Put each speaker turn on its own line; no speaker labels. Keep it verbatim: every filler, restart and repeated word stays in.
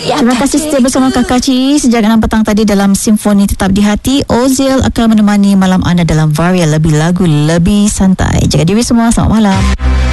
Ya, terima kasih setia bersama Kakak Ci sejak enam petang tadi dalam Simfoni Tetap di Hati. Ozil akan menemani malam anda dalam Varia, lebih lagu, lebih santai. Jaga diri semua, selamat malam.